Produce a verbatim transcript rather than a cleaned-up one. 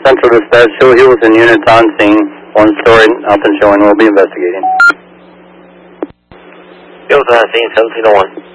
Central Dispatch, show Hills and units on scene. One story up and showing. We'll be investigating. Hills on scene, seventeen oh one.